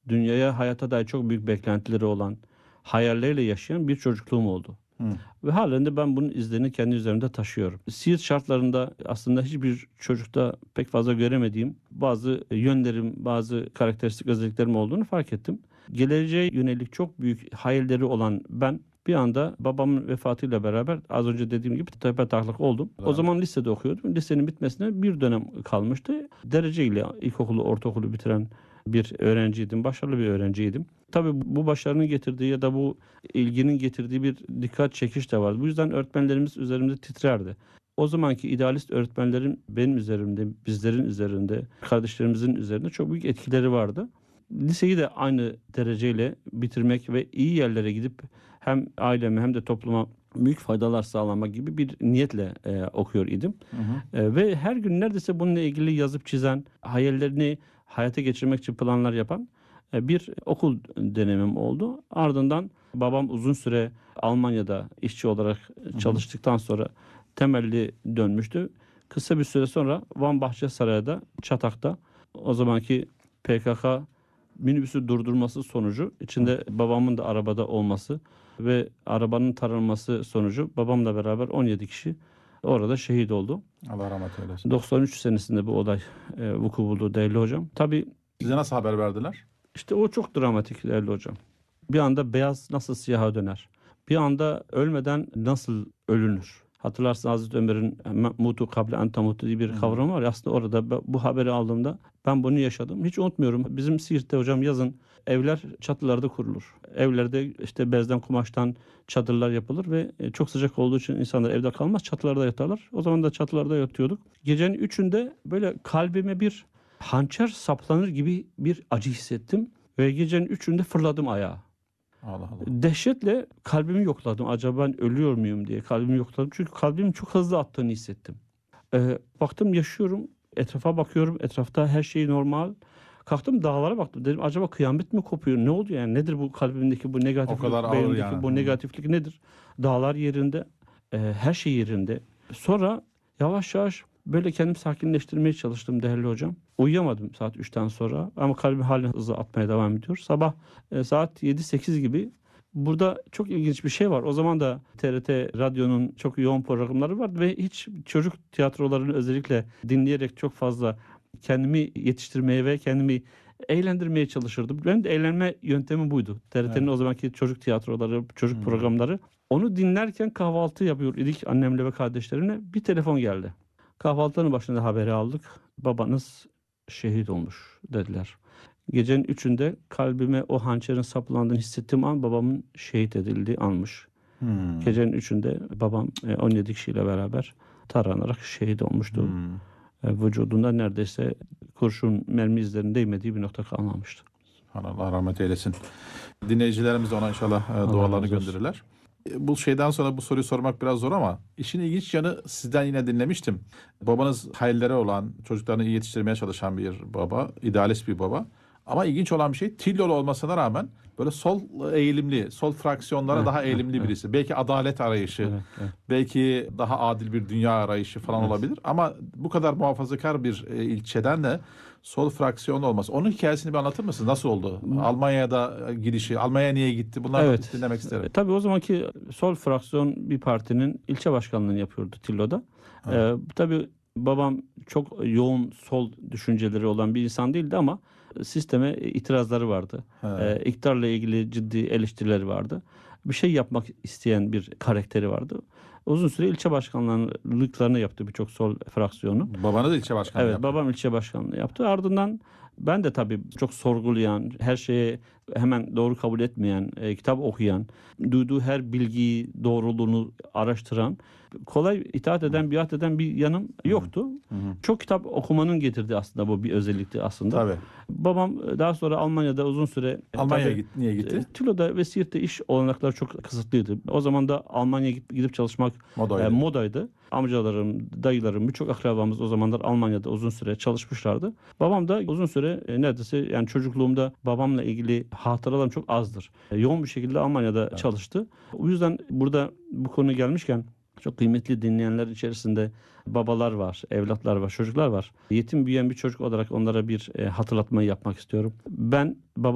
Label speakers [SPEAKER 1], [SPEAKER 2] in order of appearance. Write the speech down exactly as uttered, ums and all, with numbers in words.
[SPEAKER 1] dünyaya, hayata dair çok büyük beklentileri olan, hayalleriyle yaşayan bir çocukluğum oldu.
[SPEAKER 2] Hı.
[SPEAKER 1] Ve halen de ben bunun izlerini kendi üzerimde taşıyorum. Siirt şartlarında aslında hiçbir çocukta pek fazla göremediğim bazı yönlerim, bazı karakteristik özelliklerim olduğunu fark ettim. Geleceğe yönelik çok büyük hayalleri olan ben bir anda babamın vefatıyla beraber az önce dediğim gibi tepetaklak oldum.
[SPEAKER 2] Evet.
[SPEAKER 1] O zaman lisede okuyordum. Lisenin bitmesine bir dönem kalmıştı. Dereceyle ilkokulu, ortaokulu bitiren bir öğrenciydim. Başarılı bir öğrenciydim. Tabii bu başarının getirdiği ya da bu ilginin getirdiği bir dikkat çekiş de vardı. Bu yüzden öğretmenlerimiz üzerimde titrerdi. O zamanki idealist öğretmenlerin benim üzerimde, bizlerin üzerinde, kardeşlerimizin üzerinde çok büyük etkileri vardı. Liseyi de aynı dereceyle bitirmek ve iyi yerlere gidip hem aileme hem de topluma büyük faydalar sağlamak gibi bir niyetle e, okuyor idim.
[SPEAKER 2] Hı hı.
[SPEAKER 1] E, ve her gün neredeyse bununla ilgili yazıp çizen, hayallerini hayata geçirmek için planlar yapan e, bir okul dönemim oldu. Ardından babam uzun süre Almanya'da işçi olarak çalıştıktan sonra temelli dönmüştü. Kısa bir süre sonra Van Bahçesaray'da, Çatak'ta o zamanki P K K minibüsü durdurması sonucu içinde babamın da arabada olması ve arabanın taranması sonucu babamla beraber on yedi kişi orada şehit oldu.
[SPEAKER 2] Allah rahmet eylesin.
[SPEAKER 1] doksan üç senesinde bu olay e, vuku buldu değerli hocam. Tabii
[SPEAKER 2] Size nasıl haber verdiler?
[SPEAKER 1] işte o çok dramatik değerli hocam. Bir anda beyaz nasıl siyaha döner? Bir anda ölmeden nasıl ölünür? Hatırlarsın Hazreti Ömer'in mutu kable en tamutu diye bir kavramı var. Aslında orada bu haberi aldığımda ben bunu yaşadım. Hiç unutmuyorum. Bizim Siirt'te hocam yazın evler çatılarda kurulur. Evlerde işte bezden, kumaştan çadırlar yapılır ve çok sıcak olduğu için insanlar evde kalmaz, çatılarda yatarlar. O zaman da çatılarda yatıyorduk. Gecenin üçünde böyle kalbime bir hançer saplanır gibi bir acı hissettim ve gecenin üçünde fırladım ayağa.
[SPEAKER 2] Allah Allah.
[SPEAKER 1] Dehşetle kalbimi yokladım. Acaba ben ölüyor muyum diye kalbimi yokladım. Çünkü kalbimin çok hızlı attığını hissettim. Ee, baktım yaşıyorum. Etrafa bakıyorum. Etrafta her şey normal. Kalktım dağlara baktım. Dedim acaba kıyamet mi kopuyor? Ne oldu yani? Nedir bu kalbimdeki bu negatiflik?
[SPEAKER 2] O kadar ağır
[SPEAKER 1] Beynimdeki
[SPEAKER 2] yani.
[SPEAKER 1] bu
[SPEAKER 2] Hı.
[SPEAKER 1] negatiflik nedir? Dağlar yerinde. e, her şey yerinde. Sonra yavaş yavaş böyle kendimi sakinleştirmeye çalıştım değerli hocam. Uyuyamadım saat üçten sonra ama kalbim halen hızlı atmaya devam ediyor. Sabah e, saat yedi sekiz gibi burada çok ilginç bir şey var. O zaman da T R T Radyo'nun çok yoğun programları vardı ve hiç çocuk tiyatrolarını özellikle dinleyerek çok fazla kendimi yetiştirmeye ve kendimi eğlendirmeye çalışırdım. Benim de eğlenme yöntemi buydu. T R T'nin
[SPEAKER 2] Evet.
[SPEAKER 1] o zamanki çocuk tiyatroları, çocuk
[SPEAKER 2] Hmm.
[SPEAKER 1] programları. Onu dinlerken kahvaltı yapıyor idik annemle ve kardeşlerimle. Bir telefon geldi. Kahvaltının başında haberi aldık. Babanız şehit olmuş dediler. Gecenin üçünde kalbime o hançerin saplandığını hissettiğim an babamın şehit edildiği anmış.
[SPEAKER 2] Hmm.
[SPEAKER 1] Gecenin üçünde babam e, on yedi kişiyle beraber taranarak şehit olmuştu.
[SPEAKER 2] Hmm.
[SPEAKER 1] E, Vücudunda neredeyse kurşun mermi izlerinin değmediği bir nokta kalmamıştı.
[SPEAKER 2] Allah rahmet eylesin. Dinleyicilerimiz de ona inşallah e, dualarını
[SPEAKER 1] razı olsun.
[SPEAKER 2] gönderirler. E, Bu şeyden sonra bu soruyu sormak biraz zor ama işin ilginç yanı sizden yine dinlemiştim. Babanız hayalleri olan, çocuklarını iyi yetiştirmeye çalışan bir baba, idealist bir baba. Ama ilginç olan bir şey Tillolu olmasına rağmen böyle sol eğilimli, sol fraksiyonlara
[SPEAKER 1] Evet,
[SPEAKER 2] daha
[SPEAKER 1] evet,
[SPEAKER 2] eğilimli
[SPEAKER 1] evet.
[SPEAKER 2] birisi. Belki adalet arayışı,
[SPEAKER 1] Evet, evet.
[SPEAKER 2] belki daha adil bir dünya arayışı falan
[SPEAKER 1] Evet.
[SPEAKER 2] olabilir. Ama bu kadar muhafazakar bir e, ilçeden de sol fraksiyon olması. Onun hikayesini bir anlatır mısınız? Nasıl oldu? Almanya'da girişi, Almanya'ya niye gitti? Bunları
[SPEAKER 1] Evet.
[SPEAKER 2] dinlemek isterim.
[SPEAKER 1] E, tabii o zamanki sol fraksiyon bir partinin ilçe başkanlığını yapıyordu Tillo'da. E, tabii babam çok yoğun sol düşünceleri olan bir insan değildi ama sisteme itirazları vardı. E, iktidarla ilgili ciddi eleştirileri vardı. Bir şey yapmak isteyen bir karakteri vardı. Uzun süre ilçe başkanlıklarını yaptı birçok sol fraksiyonu.
[SPEAKER 2] Babanız ilçe başkanlığı
[SPEAKER 1] Evet,
[SPEAKER 2] yaptı.
[SPEAKER 1] babam ilçe başkanlığı yaptı. Ardından ben de tabii çok sorgulayan, her şeye hemen doğru kabul etmeyen, e, kitap okuyan, duyduğu her bilgiyi doğruluğunu araştıran, kolay itaat eden, biat eden bir yanım yoktu.
[SPEAKER 2] Hı hı.
[SPEAKER 1] Çok kitap okumanın getirdiği aslında bu bir özellikti aslında.
[SPEAKER 2] Tabii.
[SPEAKER 1] Babam daha sonra Almanya'da uzun süre e,
[SPEAKER 2] Almanya'ya
[SPEAKER 1] tabii,
[SPEAKER 2] gitti. Niye gitti?
[SPEAKER 1] e, Tilo'da ve Siirt'te iş olanakları çok kısıtlıydı. O zaman da Almanya'ya gidip, gidip çalışmak
[SPEAKER 2] Modaydı.
[SPEAKER 1] e, modaydı. Amcalarım, dayılarım, birçok akrabamız o zamanlar Almanya'da uzun süre çalışmışlardı. Babam da uzun süre e, neredeyse yani çocukluğumda babamla ilgili hatıralarım çok azdır. E, yoğun bir şekilde Almanya'da çalıştı. O yüzden burada bu konu gelmişken çok kıymetli dinleyenler içerisinde babalar var, evlatlar var, çocuklar var. Yetim büyüyen bir çocuk olarak onlara bir e, hatırlatmayı yapmak istiyorum. Ben baba